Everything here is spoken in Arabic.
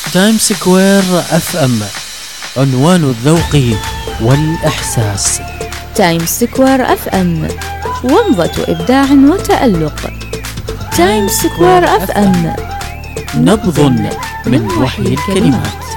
تايم سكوير اف ام، عنوان الذوق والإحساس. تايم سكوير اف ام، ومضة إبداع وتألق. تايم سكوير اف ام، نبض من وحي الكلمات.